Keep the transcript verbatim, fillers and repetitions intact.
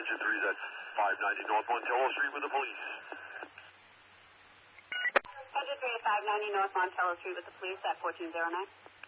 Engine three, that's five ninety North Montello Street with the police. Engine three at five ninety North Montello Street with the police at fourteen oh nine.